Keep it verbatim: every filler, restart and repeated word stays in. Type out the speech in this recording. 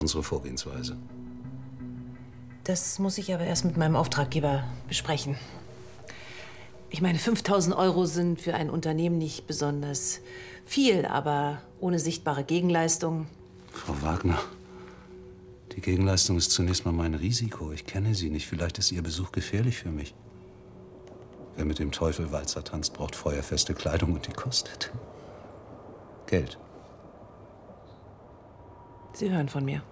unsere Vorgehensweise. Das muss ich aber erst mit meinem Auftraggeber besprechen. Ich meine, fünftausend Euro sind für ein Unternehmen nicht besonders viel, aber ohne sichtbare Gegenleistung. Frau Wagner, die Gegenleistung ist zunächst mal mein Risiko. Ich kenne Sie nicht. Vielleicht ist Ihr Besuch gefährlich für mich. Wer mit dem Teufel Walzer tanzt, braucht feuerfeste Kleidung und die kostet Geld. Sie hören von mir.